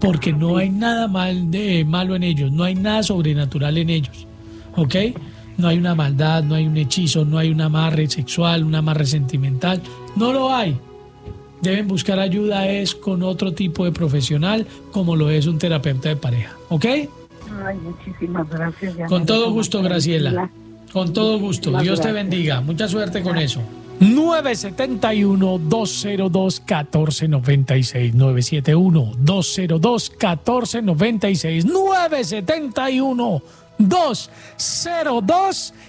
porque no hay nada malo en ellos, no hay nada sobrenatural en ellos, ¿ok? No hay una maldad, no hay un hechizo, no hay un amarre sexual, un amarre sentimental, no lo hay. Deben buscar ayuda con otro tipo de profesional, como lo es un terapeuta de pareja, ¿ok? Ay, muchísimas gracias. Con todo gusto, Graciela. Con todo gusto. Dios te bendiga. Mucha suerte con eso. 971-202-1496. 971-202-1496. 971-202-1496.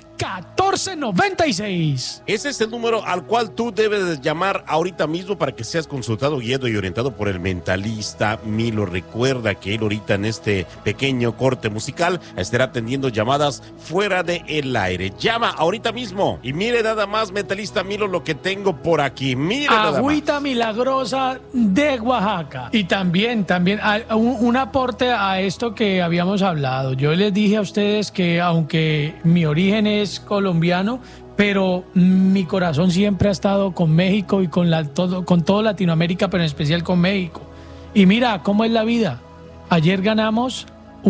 Ese es el número al cual tú debes de llamar ahorita mismo para que seas consultado, guiado y orientado por el mentalista Milo. Recuerda que él ahorita en este pequeño corte musical estará atendiendo llamadas fuera del aire. Llama ahorita mismo y mire nada más, mentalista Milo, lo que tengo por aquí. Mire nada más. Agüita milagrosa de Oaxaca. Y también un aporte a esto que habíamos hablado. Yo les dije a ustedes que aunque mi origen es colombiano, pero mi corazón siempre ha estado con México y con todo Latinoamérica, pero en especial con México. Y mira cómo es la vida. Ayer ganamos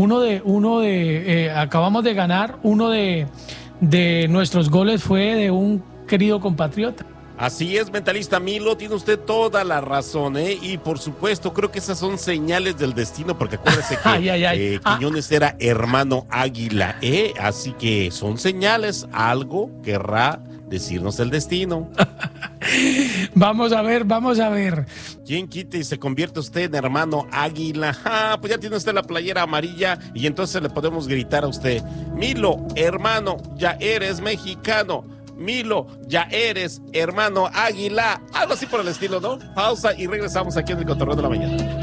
acabamos de ganar uno de nuestros goles fue de un querido compatriota. Así es, mentalista Milo, tiene usted toda la razón, ¿eh? Y por supuesto, creo que esas son señales del destino, porque acuérdese que Quiñones era hermano Águila, ¿eh? Así que son señales, algo querrá decirnos el destino. Vamos a ver. ¿Quién quite y se convierte usted en hermano Águila? Pues ya tiene usted la playera amarilla y entonces le podemos gritar a usted: Milo, hermano, ya eres mexicano. Milo, ya eres hermano Águila. Algo así por el estilo, ¿no? Pausa y regresamos aquí en el Cotorreo de la Mañana.